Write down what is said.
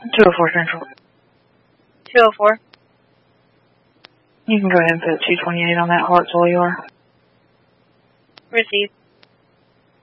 204 Central. 204. You can go ahead and put 228 on that Hartsville you are. Received.